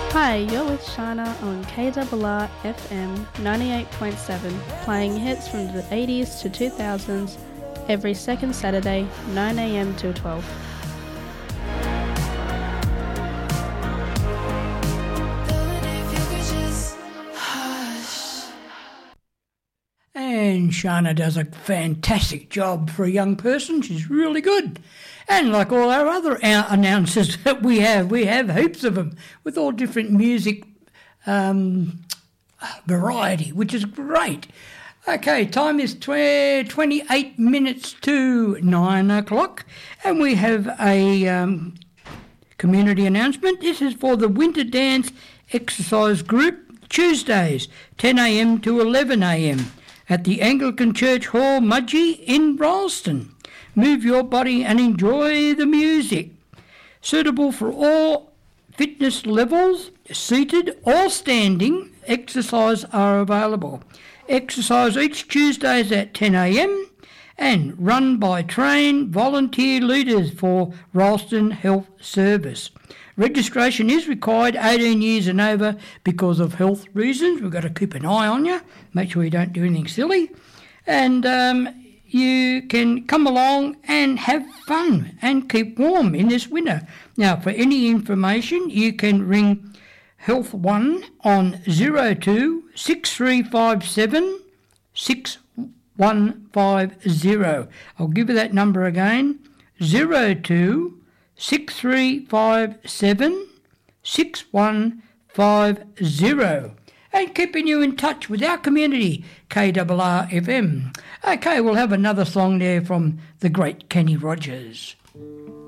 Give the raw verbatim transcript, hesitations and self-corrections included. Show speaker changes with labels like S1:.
S1: Hi, you're with Shana on K R R F M ninety-eight point seven, playing hits from the eighties to two thousands every second Saturday, nine a.m. till twelve.
S2: And Shana does a fantastic job for a young person. She's really good. And like all our other announcers that we have, we have heaps of them with all different music um, variety, which is great. Okay, time is twenty-eight minutes to nine o'clock, and we have a um, community announcement. This is for the Winter Dance Exercise Group, Tuesdays, ten a.m. to eleven a.m. at the Anglican Church Hall, Mudgee in Ralston. Move your body and enjoy the music. Suitable for all fitness levels, seated or standing, exercise are available. Exercise each Tuesdays at ten a.m. and run by trained volunteer leaders for Ralston Health Service. Registration is required eighteen years and over because of health reasons. We've got to keep an eye on you, make sure you don't do anything silly. And um, you can come along and have fun and keep warm in this winter. Now, for any information, you can ring Health One on zero two six three five seven six one five zero. I'll give you that number again, zero two six three five seven six one five zero. And keeping you in touch with our community, K R R F M. Okay, we'll have another song there from the great Kenny Rogers.